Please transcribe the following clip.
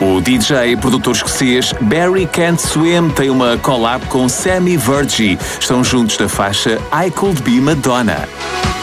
O DJ e produtor escocês Barry Can't Swim tem uma collab com Sammy Virgie. Estão juntos na faixa I Could Be Madonna.